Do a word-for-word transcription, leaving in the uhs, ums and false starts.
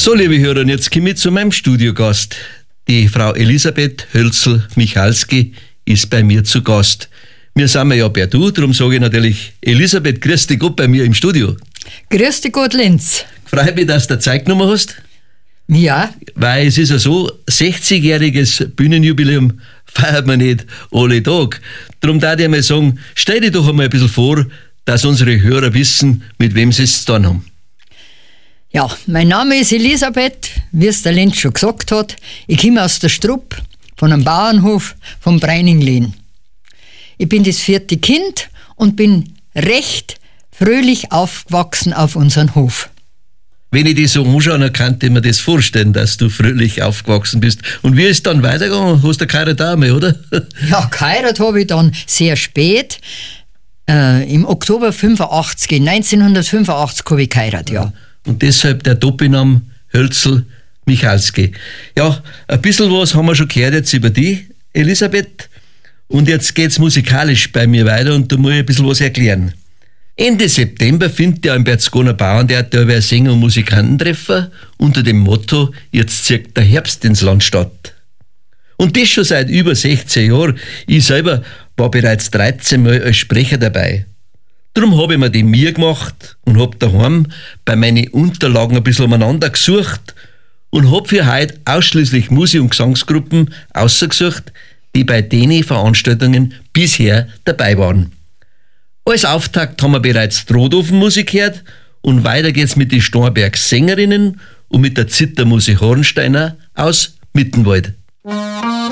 So, liebe Hörer, und jetzt komme ich zu meinem Studiogast. Die Frau Elisabeth Hölzel-Michalski ist bei mir zu Gast. Wir sind ja per Du, darum sage ich natürlich, Elisabeth, grüß dich Gott bei mir im Studio. Grüß dich Gott, Linz. Freut mich, dass du Zeit genommen hast. Ja. Weil es ist ja so, sechzigjähriges Bühnenjubiläum feiert man nicht alle Tag. Darum darf ich einmal sagen, stell dich doch einmal ein bisschen vor, dass unsere Hörer wissen, mit wem sie es zu tun haben. Ja, mein Name ist Elisabeth, wie es der Lenz schon gesagt hat. Ich komme aus der Strupp, von einem Bauernhof vom Breininglehn. Ich bin das vierte Kind und bin recht fröhlich aufgewachsen auf unseren Hof. Wenn ich dich so anschaue, dann kann ich mir das vorstellen, dass du fröhlich aufgewachsen bist. Und wie ist es dann weitergegangen? Hast du keine Dame, oder? Ja, geheiratet habe ich dann sehr spät. Äh, Im Oktober fünfundachtzig, neunzehnhundertfünfundachtzig habe ich geheiratet, ja. Und deshalb der Doppelname Hölzel-Michalski. Ja, ein bisschen was haben wir schon gehört jetzt über dich, Elisabeth. Und jetzt geht's musikalisch bei mir weiter und da muss ich ein bisschen was erklären. Ende September findet ja im Berchtesgadener Bauerntheater ein Sänger- und Musikantentreffer unter dem Motto „Jetzt zieht der Herbst ins Land" statt. Und das schon seit über sechzehn Jahren. Ich selber war bereits dreizehn Mal als Sprecher dabei. Darum habe ich mir die Mühe gemacht und habe daheim bei meinen Unterlagen ein bisschen umeinander gesucht und habe für heute ausschließlich Musik- und Gesangsgruppen ausgesucht, die bei den Veranstaltungen bisher dabei waren. Als Auftakt haben wir bereits Trothofen-Musik gehört und weiter geht's mit den Starnberg-Sängerinnen und mit der Zittermusik Hornsteiner aus Mittenwald.